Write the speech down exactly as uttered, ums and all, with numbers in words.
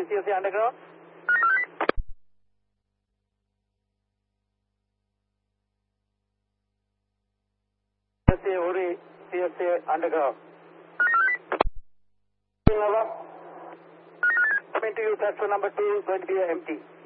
C S A underground. C S A Uri, C S A underground. Coming to you, platform number two, going to be empty.